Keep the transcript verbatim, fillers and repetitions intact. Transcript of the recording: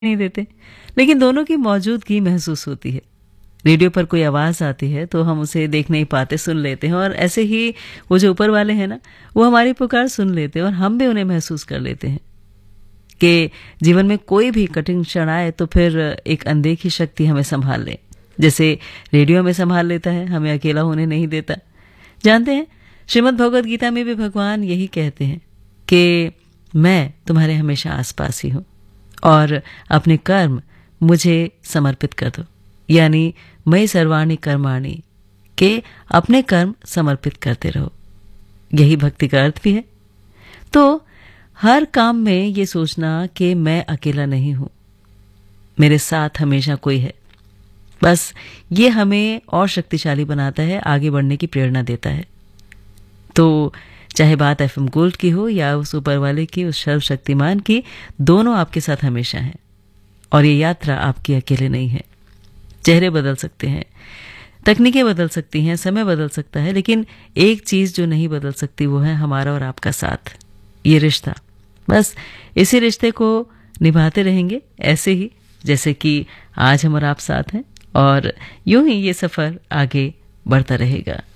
नहीं देते, लेकिन दोनों की मौजूदगी महसूस होती है। रेडियो पर कोई आवाज़ आती है तो हम उसे देख नहीं पाते, सुन लेते हैं, और ऐसे ही वो जो ऊपर वाले हैं ना, वो हमारी पुकार सुन लेते हैं और हम भी उन्हें महसूस कर लेते हैं कि जीवन में कोई भी कठिन क्षण आए तो फिर एक अनदेखी शक्ति हमें संभाल ले, जैसे रेडियो हमें संभाल लेता है, हमें अकेला होने नहीं देता। जानते हैं, श्रीमद् भगवद गीता में भी भगवान यही कहते हैं कि मैं तुम्हारे हमेशा आसपास ही हूँ और अपने कर्म मुझे समर्पित कर दो, यानी मई सर्वाणी कर्माणी, के अपने कर्म समर्पित करते रहो। यही भक्ति का अर्थ भी है। तो हर काम में ये सोचना कि मैं अकेला नहीं हूं, मेरे साथ हमेशा कोई है, बस ये हमें और शक्तिशाली बनाता है, आगे बढ़ने की प्रेरणा देता है। तो चाहे बात एफएम गोल्ड की हो या उस ऊपर वाले की, उस सर्वशक्तिमान की, दोनों आपके साथ हमेशा हैं और ये यात्रा आपकी अकेले नहीं है। चेहरे बदल सकते हैं, तकनीकें बदल सकती हैं, समय बदल सकता है, लेकिन एक चीज जो नहीं बदल सकती वो है हमारा और आपका साथ, ये रिश्ता। बस इसी रिश्ते को निभाते रहेंगे, ऐसे ही जैसे कि आज हम और आप साथ हैं, और यूं ही ये सफर आगे बढ़ता रहेगा।